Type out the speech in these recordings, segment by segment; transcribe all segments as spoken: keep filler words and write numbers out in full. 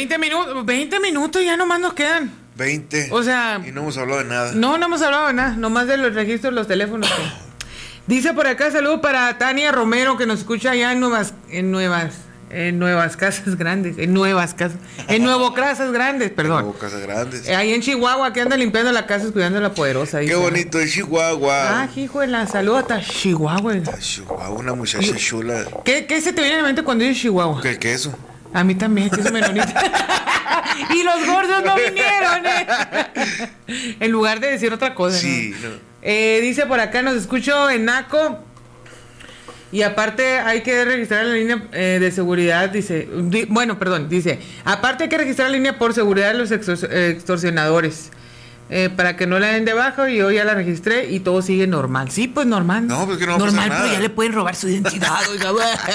veinte minutos, veinte minutos ya nomás nos quedan. veinte. O sea. Y no hemos hablado de nada. No, no hemos hablado de nada, nomás de los registros de los teléfonos. Dice por acá, saludo para Tania Romero, que nos escucha allá en nuevas, en nuevas, en nuevas casas grandes, en nuevas casas, en nuevo casas grandes, perdón. En nuevo casas grandes. Eh, ahí en Chihuahua, que anda limpiando la casa, cuidando a la poderosa. Qué dice, bonito es Chihuahua. Ah, hijo de la salud hasta Chihuahua. Chihuahua, una muchacha chula. ¿Qué, ¿Qué se te viene a la mente cuando dices Chihuahua? ¿Qué queso? A mí también, queso menonita. Y los gordos no vinieron, ¿eh? En lugar de decir otra cosa. Sí, ¿no? no. Eh, dice por acá, nos escucho en Naco. Y aparte hay que registrar la línea eh, de seguridad, dice. Di, bueno, perdón, dice. Aparte hay que registrar la línea por seguridad de los extor- extorsionadores. Eh, para que no la den de baja, y yo ya la registré y todo sigue normal. Sí, pues normal. No, pues que no va a normal, pasar pero nada. ya le pueden robar su identidad. Oiga,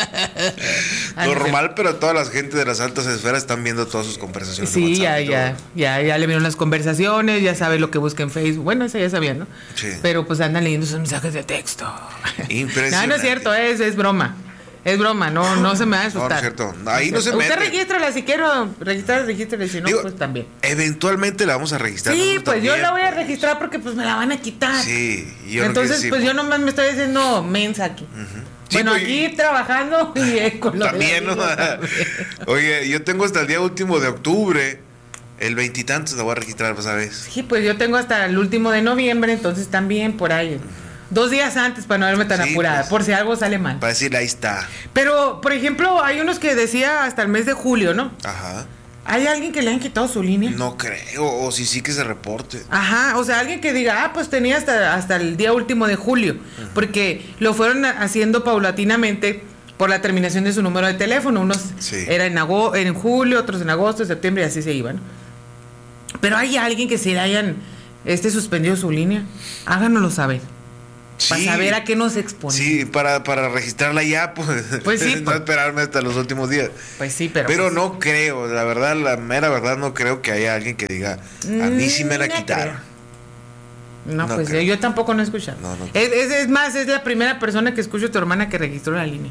Normal, pero toda la gente de las altas esferas están viendo todas sus conversaciones. Sí, de ya, WhatsApp y ya, todo. ya, ya le vieron las conversaciones, ya sabe lo que busca en Facebook. Bueno, eso ya sabían, ¿no? Sí. Pero pues andan leyendo sus mensajes de texto. Impresionante. No, no es cierto, es, es broma. Es broma, no, no se me va a asustar. No, no es cierto. Ahí no se Usted mete. regístrala, si quiero registrar, regístrala, si no, Digo, pues también. Eventualmente la vamos a registrar. Sí, nosotros pues yo también, la voy a pues. registrar porque pues me la van a quitar. Sí, y yo no Entonces, quiero pues decir, yo nomás me estoy diciendo mensa aquí. Sí, Bueno, pues, aquí trabajando y eh, con lo de También, la ¿no? vida también. Oye, yo tengo hasta el día último de octubre. El veintitantos la voy a registrar, pues, ¿sabes? Sí, pues yo tengo hasta el último de noviembre, entonces también por ahí. Dos días antes para no verme tan Sí, apurada, pues. por si algo sale mal. Para decir, ahí está. Pero, por ejemplo, hay unos que decía hasta el mes de julio, ¿no? Ajá. ¿Hay alguien que le han quitado su línea? No creo, o si sí que se reporte. Ajá, o sea, alguien que diga, ah, pues tenía hasta, hasta el día último de julio, uh-huh. Porque lo fueron haciendo paulatinamente por la terminación de su número de teléfono. Unos sí. era en, ago- en julio, otros en agosto, septiembre, y así se iban. Pero hay alguien que se le hayan este, suspendido su línea, háganoslo saber. Sí, para saber a qué nos exponemos. Sí, para, para registrarla ya, pues. Pues sí. No pues, esperarme hasta los últimos días. Pues sí, pero. Pero pues, no creo, la verdad, la mera verdad, no creo que haya alguien que diga, a mí sí me la no quitaron. creo. No, No pues creo. yo, yo tampoco no he escuchado. No, no. Es, es, es más, es la primera persona que escucho a tu hermana que registró la línea.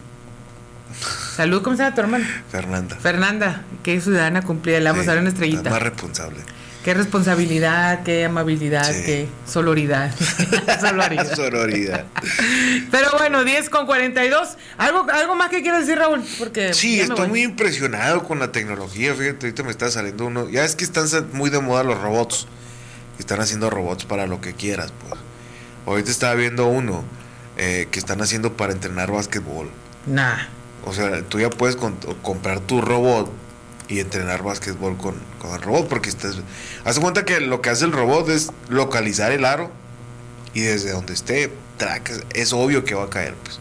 Salud, ¿cómo se llama tu hermana? Fernanda. Fernanda, qué ciudadana cumplida, le vamos Sí, a dar una la estrellita. más responsable. Qué responsabilidad, qué amabilidad, Sí. qué sororidad. Sororidad. Sororidad. Pero bueno, diez con cuarenta y dos. ¿Algo, algo más que quieras decir, Raúl? Porque Sí, ya me estoy voy. muy impresionado con la tecnología. Fíjate, ahorita me está saliendo uno. Ya es que están sa- muy de moda los robots. Están haciendo robots para lo que quieras, pues. Ahorita estaba viendo uno eh, que están haciendo para entrenar básquetbol. Nah. O sea, tú ya puedes con- comprar tu robot y entrenar básquetbol con, con el robot, porque estás... Haz cuenta que lo que hace el robot es localizar el aro y desde donde esté, track, es, es obvio que va a caer, pues.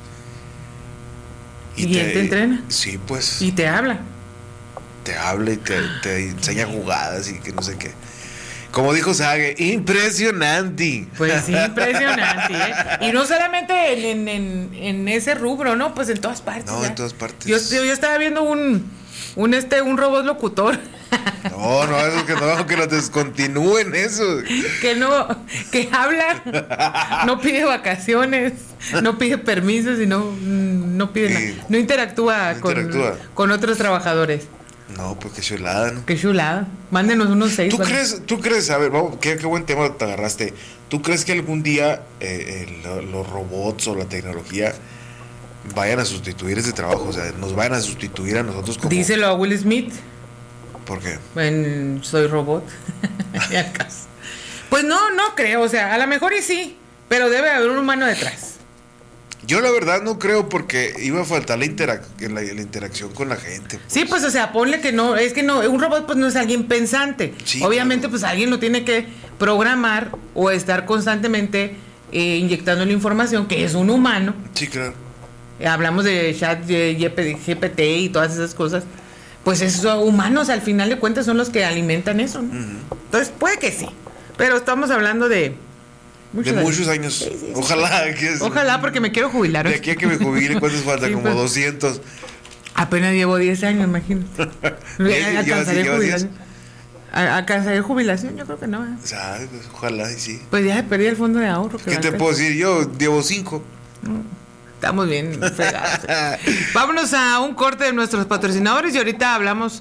¿Y él te entrena? Sí, pues. Y te habla. Te habla y te, te enseña jugadas y que no sé qué. Como dijo Sage, impresionante. Pues sí, impresionante, ¿eh? Y no solamente en, en, en, en ese rubro, ¿no? Pues en todas partes. No, ya. en todas partes. Yo, yo, yo estaba viendo un, un, este, un robot locutor. No, no, eso que no, que lo descontinúen eso. Que no, que habla, no pide vacaciones, no pide permisos y no, no pide Sí. nada. No interactúa, No con, interactúa. con otros trabajadores. No, pues qué chulada, ¿no? Qué chulada. Mándenos unos seis. ¿Tú ¿vale? crees, tú crees, a ver, vamos, qué, qué buen tema te agarraste? ¿Tú crees que algún día eh, eh, lo- los robots o la tecnología vayan a sustituir ese trabajo? O sea, nos vayan a sustituir a nosotros como... Díselo a Will Smith. ¿Por qué? En Soy Robot. Y al caso. Pues no, no creo. O sea, a lo mejor y sí, pero debe haber un humano detrás. Yo la verdad no creo porque iba a faltar la, interac la, la interacción con la gente. Pues. Sí, pues o sea, ponle que no, es que no, un robot pues no es alguien pensante. Sí, obviamente claro. pues alguien lo tiene que programar o estar constantemente eh, inyectando la información, que es un humano. Sí, claro. Eh, hablamos de chat de G P T y todas esas cosas. Pues esos humanos al final de cuentas son los que alimentan eso, ¿no? Uh-huh. Entonces puede que sí, pero estamos hablando de De muchos años. Sí, sí, sí. Ojalá que es- Ojalá, porque me quiero jubilar. De aquí a que me jubile, ¿cuántos falta? Sí, Como pues. doscientos. Apenas llevo diez años, imagino. ¿Llevas- Alcanzaré llevas jubilación. A- ¿Alcanzaré jubilación? Yo creo que no. ¿eh? ¿Sabes? Pues, ojalá y sí. Pues ya se perdí el fondo de ahorro. que ¿Qué va a te alcanzar. puedo decir? Yo llevo cinco. Estamos bien fregados. Vámonos a un corte de nuestros patrocinadores y ahorita hablamos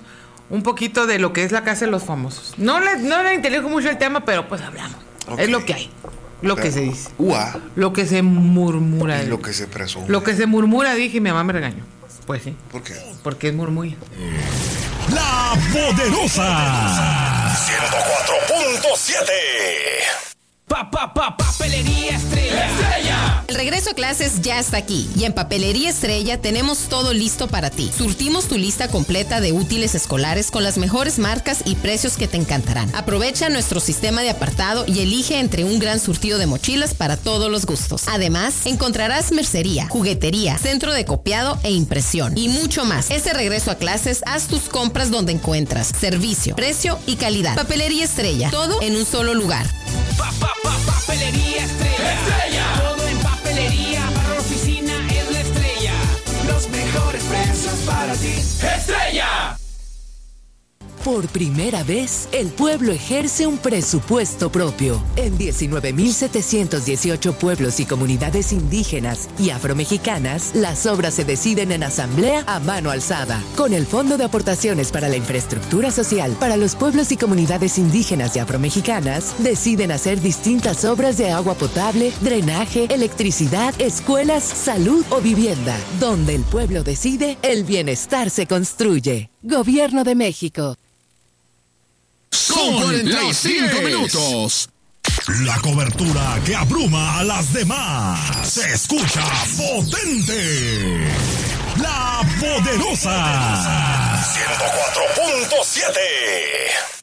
un poquito de lo que es la Casa de los Famosos. No le, no le intelijo mucho el tema, pero pues hablamos. Okay. Es lo que hay. Lo pero, que se dice. Ua. Lo que se murmura. Y lo que se presume. Lo que se murmura, dije, y mi mamá me regañó. Pues sí. ¿Por qué? Porque es murmulla. La Poderosa. ciento cuatro punto siete. Pa, pa, pa, papelería Estrella. Estrella. El regreso a clases ya está aquí y en Papelería Estrella tenemos todo listo para ti. Surtimos tu lista completa de útiles escolares con las mejores marcas y precios que te encantarán. Aprovecha nuestro sistema de apartado y elige entre un gran surtido de mochilas para todos los gustos. Además, encontrarás mercería, juguetería, centro de copiado e impresión y mucho más. Este regreso a clases, haz tus compras donde encuentras servicio, precio y calidad. Papelería Estrella, todo en un solo lugar. Pa, pa, pa, papelería Estrella. Estrella. Todo en papelería para la oficina es la Estrella. Los mejores precios para ti. Estrella. Por primera vez, el pueblo ejerce un presupuesto propio. En diecinueve mil setecientos dieciocho pueblos y comunidades indígenas y afromexicanas, las obras se deciden en asamblea a mano alzada. Con el Fondo de Aportaciones para la Infraestructura Social para los pueblos y comunidades indígenas y afromexicanas, deciden hacer distintas obras de agua potable, drenaje, electricidad, escuelas, salud o vivienda. Donde el pueblo decide, el bienestar se construye. Gobierno de México. Son las cinco minutos. La cobertura que abruma a las demás. Se escucha potente. La Poderosa. ciento cuatro punto siete.